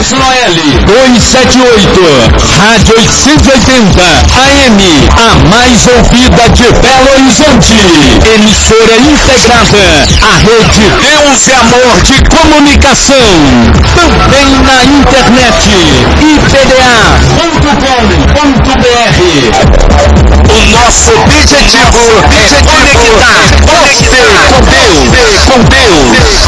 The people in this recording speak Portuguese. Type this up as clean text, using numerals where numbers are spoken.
Noeli 278, Rádio 880 AM, a mais ouvida de Belo Horizonte. Emissora integrada à Rede Deus e Amor de Comunicação. Também na internet, ipda.com.br. O nosso objetivo é conectar você com Deus.